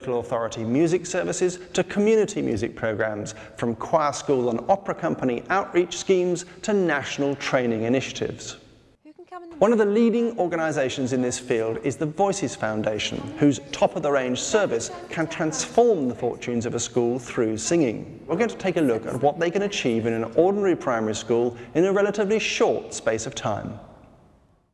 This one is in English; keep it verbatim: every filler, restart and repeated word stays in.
local authority music services to community music programs, from choir school and opera company outreach schemes to national training initiatives. One of the leading organisations in this field is the Voices Foundation, whose top-of-the-range service can transform the fortunes of a school through singing. We're going to take a look at what they can achieve in an ordinary primary school in a relatively short space of time.